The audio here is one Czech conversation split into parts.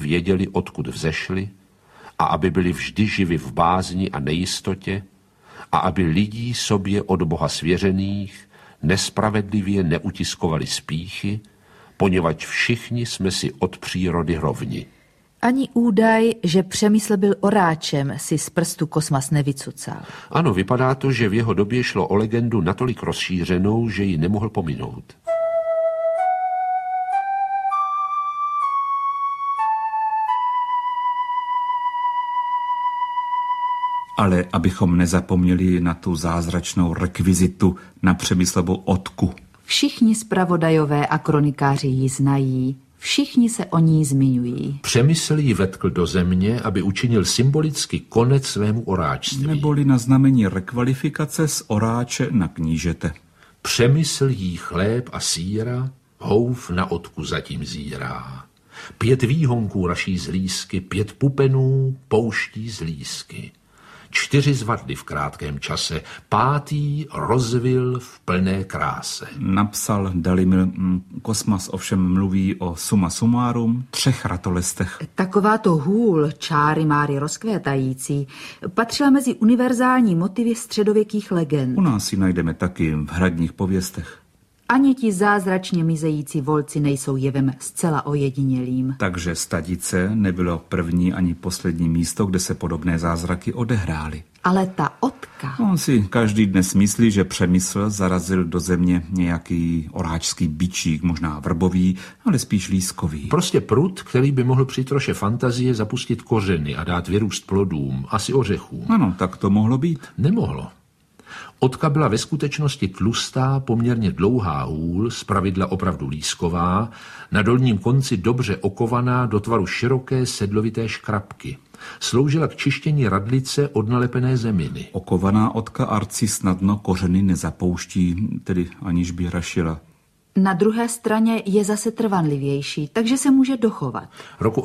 věděli, odkud vzešli, a aby byli vždy živi v bázni a nejistotě, a aby lidí sobě od Boha svěřených nespravedlivě neutiskovali spíchy, poněvadž všichni jsme si od přírody rovni. Ani údaj, že Přemysl byl oráčem, si z prstu Kosmas nevycucal. Ano, vypadá to, že v jeho době šlo o legendu natolik rozšířenou, že ji nemohl pominout. Ale abychom nezapomněli na tu zázračnou rekvizitu na Přemyslovu odku. Všichni zpravodajové a kronikáři ji znají, všichni se o ní zmiňují. Přemysl ji vetkl do země, aby učinil symbolicky konec svému oráčství. Neboli na znamení rekvalifikace z oráče na knížete. Přemysl jí chléb a sýra, houf na odku zatím zírá. 5 výhonků raší z lísky, 5 pupenů pouští z lísky. 4 zvadly v krátkém čase, 5. rozvil v plné kráse. Napsal Dalimil. Kosmas ovšem mluví o summa summarum 3 ratolestech. Takováto hůl, čáry máry rozkvétající, patřila mezi univerzální motivy středověkých legend. U nás ji najdeme taky v hradních pověstech. Ani ti zázračně mizející volci nejsou jevem zcela ojedinělým. Takže Stadice nebylo první ani poslední místo, kde se podobné zázraky odehrály. Ale ta odka... On si každý dnes myslí, že Přemysl zarazil do země nějaký oráčský bičík, možná vrbový, ale spíš lískový. Prostě prut, který by mohl při troše fantazie zapustit kořeny a dát vyrůst plodům, asi ořechům. Ano, tak to mohlo být. Nemohlo. Odka byla ve skutečnosti tlustá, poměrně dlouhá hůl, zpravidla opravdu lísková, na dolním konci dobře okovaná do tvaru široké sedlovité škrabky. Sloužila k čištění radlice od nalepené zeminy. Okovaná odka arci snadno kořeny nezapouští, tedy aniž by rašila. Na druhé straně je zase trvanlivější, takže se může dochovat. Roku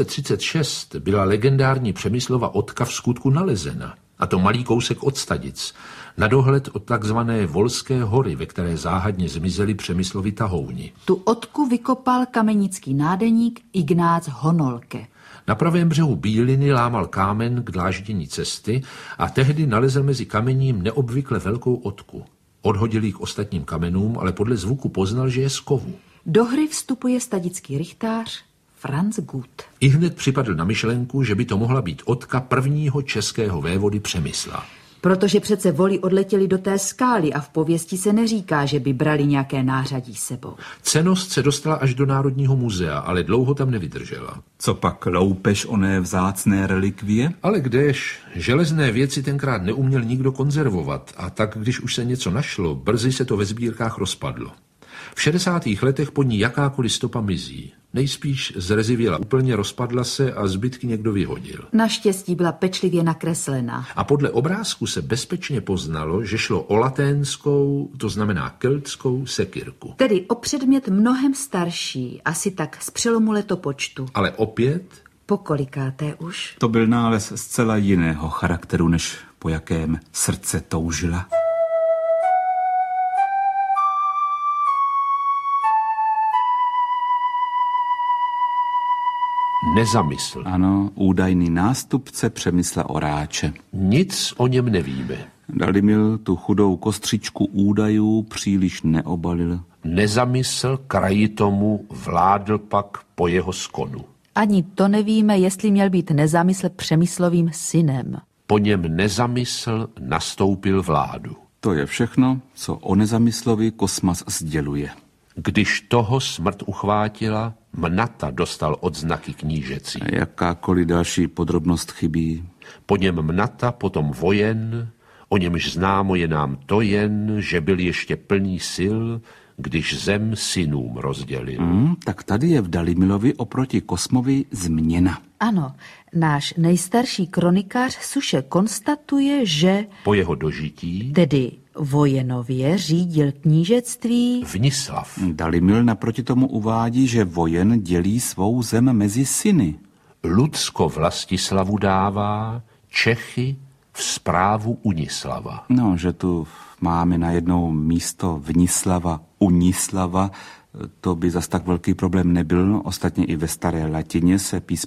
1836 byla legendární Přemyslova odka v skutku nalezena, a to malý kousek od Stadic, na dohled od takzvané Volské hory, ve které záhadně zmizeli Přemyslovi tahouni. Tu odku vykopal kamenický nádeník Ignác Honolke. Na pravém břehu Bíliny lámal kámen k dláždění cesty a tehdy nalezl mezi kamením neobvykle velkou odku. Odhodil ji k ostatním kamenům, ale podle zvuku poznal, že je z kovu. Do hry vstupuje stadický rychtář Franz Gut. Ihned připadl na myšlenku, že by to mohla být odka prvního českého vévody Přemysla. Protože přece voli odletěli do té skály a v pověsti se neříká, že by brali nějaké nářadí sebou. Cennost se dostala až do Národního muzea, ale dlouho tam nevydržela. Co pak loupež oné vzácné relikvie? Ale kdež, železné věci tenkrát neuměl nikdo konzervovat a tak, když už se něco našlo, brzy se to ve sbírkách rozpadlo. V 60. letech pod ní jakákoliv stopa mizí. Nejspíš zrezivěla úplně, rozpadla se a zbytky někdo vyhodil. Naštěstí byla pečlivě nakreslena. A podle obrázku se bezpečně poznalo, že šlo o laténskou, to znamená keltskou sekyrku. Tedy o předmět mnohem starší, asi tak z přelomu letopočtu. Ale opět... Pokolikáté už? To byl nález zcela jiného charakteru, než po jakém srdce toužila. Nezamysl. Ano, údajný nástupce Přemysla Oráče. Nic o něm nevíme. Dalimil tu chudou kostřičku údajů příliš neobalil. Nezamysl krajitomu vládl pak po jeho skonu. Ani to nevíme, jestli měl být Nezamysl Přemyslovým synem. Po něm Nezamysl nastoupil vládu. To je všechno, co o Nezamyslovi Kosmas sděluje. Když toho smrt uchvátila, Mnata dostal odznaky knížecí. A jakákoliv další podrobnost chybí? Po něm Mnata, potom Vojen, o němž známo je nám to jen, že byl ještě plný sil, když zem synům rozdělil. Tak tady je v Dalimilovi oproti Kosmovi změna. Ano, náš nejstarší kronikář Suše konstatuje, že... Po jeho dožití... Tedy Vojenově řídil knížectví... Vnislav. Dalimil naproti tomu uvádí, že Vojen dělí svou zem mezi syny. Lucko Vlastislavu dává, Čechy v správu Unislava. No, že tu máme najednou místo Vnislava, Unislava, to by zas tak velký problém nebyl. Ostatně i ve staré latině se písm